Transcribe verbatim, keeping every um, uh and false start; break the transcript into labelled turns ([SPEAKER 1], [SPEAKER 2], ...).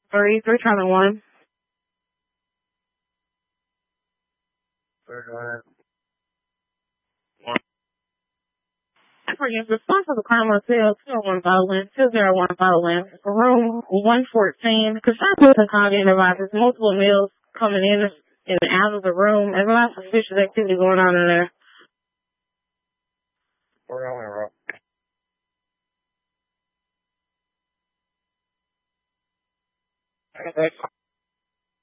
[SPEAKER 1] Three, three trying to one.
[SPEAKER 2] Third one.
[SPEAKER 1] Yes, response to the crime on sale, two oh one Baldwin, two oh one Baldwin, room one fourteen. Construction Chicago advises multiple meals coming in and out of the room. There's a lot of suspicious activity going on in there.
[SPEAKER 2] We're going to roll.
[SPEAKER 1] Okay.